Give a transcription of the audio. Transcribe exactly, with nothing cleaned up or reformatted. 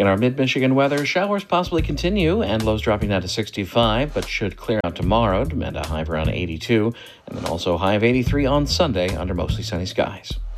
In our mid-Michigan weather, showers possibly continue and lows dropping down to sixty-five, but should clear out tomorrow and a high of around eighty-two, and then also a high of eighty-three on Sunday under mostly sunny skies.